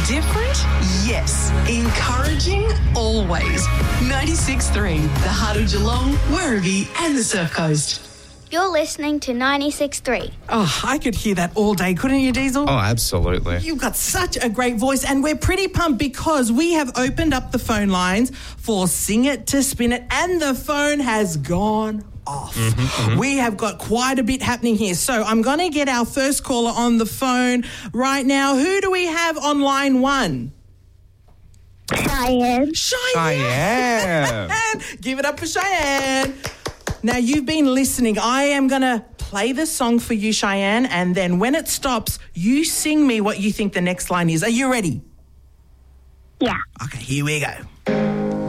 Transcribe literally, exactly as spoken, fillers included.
Different? Yes. Encouraging? Always. ninety-six point three, the heart of Geelong, Werribee and the Surf Coast. You're listening to ninety-six point three. Oh, I could hear that all day, couldn't you, Diesel? Oh, absolutely. You've got such a great voice, and we're pretty pumped because we have opened up the phone lines for Sing It to Spin It, and the phone has gone off. Mm-hmm, mm-hmm. We have got quite a bit happening here. So I'm going to get our first caller on the phone right now. Who do we have on line one? Cheyenne. Cheyenne. Cheyenne. Give it up for Cheyenne. Now, you've been listening. I am going to play the song for you, Cheyenne, and then when it stops, you sing me what you think the next line is. Are you ready? Yeah. Okay, here we go.